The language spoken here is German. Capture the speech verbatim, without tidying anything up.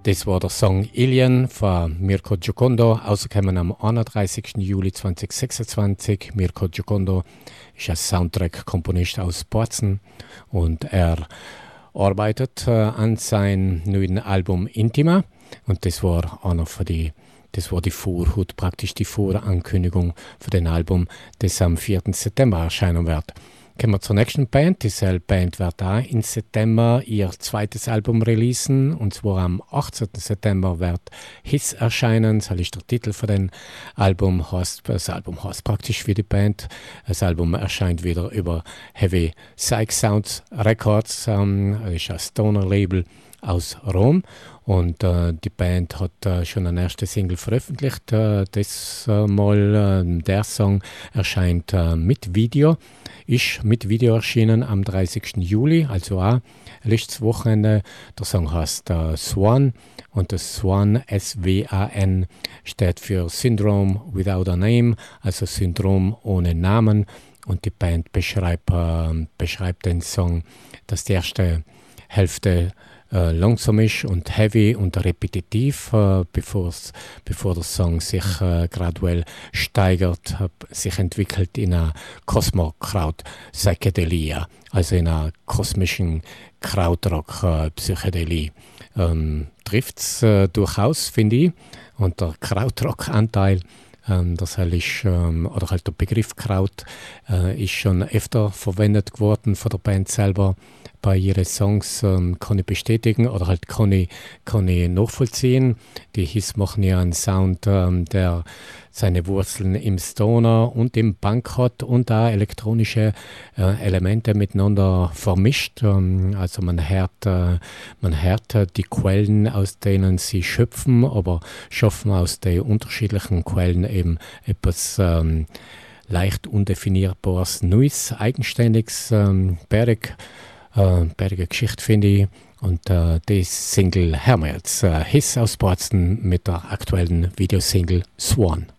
Das war der Song Alien von Mirko Giocondo, rausgekommen am einunddreißigsten Juli zweitausendsechsundzwanzig. Mirko Giocondo ist ein Soundtrack-Komponist aus Bozen und er arbeitet äh, an seinem neuen Album Intima. Und das war einer von die, das war die Vorhut, praktisch die Vorankündigung für den Album, das am vierten September erscheinen wird. Kommen wir zur nächsten Band. Diese Band wird auch im September ihr zweites Album releasen. Und zwar am achtzehnten September wird Hiss erscheinen. Das ist der Titel von dem Album. Heißt, das Album heißt praktisch wie die Band. Das Album erscheint wieder über Heavy Psych Sounds Records. Ähm, das ist ein Stoner-Label aus Rom. Und äh, die Band hat äh, schon eine erste Single veröffentlicht. Äh, das äh, Mal, äh, der Song erscheint äh, mit Video. Ist mit Video erschienen am dreißigsten Juli, also auch letztes Wochenende. Der Song heißt äh, Swan und das Swan, S W A N, steht für Syndrome Without a Name, also Syndrom ohne Namen. Und die Band beschreibt, äh, beschreibt den Song, dass die erste Hälfte äh, langsam ist und heavy und repetitiv, äh, bevor der Song sich äh, graduell steigert, äh, sich entwickelt in einer Cosmo-Kraut Psychedelia, also in einer kosmischen Krautrock-Psychedelie. Ähm, Trifft es äh, durchaus, finde ich, und der Krautrock-Anteil, ähm, das ist, ähm, oder halt der Begriff Kraut, äh, ist schon öfter verwendet geworden von der Band selber. Bei ihren Songs ähm, kann ich bestätigen oder halt kann ich, kann ich nachvollziehen. Die Hiss machen ja einen Sound, ähm, der seine Wurzeln im Stoner und im Punk hat und auch elektronische äh, Elemente miteinander vermischt. Ähm, also man hört, äh, man hört äh, die Quellen, aus denen sie schöpfen, aber schaffen aus den unterschiedlichen Quellen eben etwas ähm, leicht undefinierbares, neues, eigenständiges, ähm, Berg. Äh, Berge Geschichte, finde ich. Und äh, die Single hören wir jetzt. Äh, Hiss aus Bozen mit der aktuellen Videosingle Swan.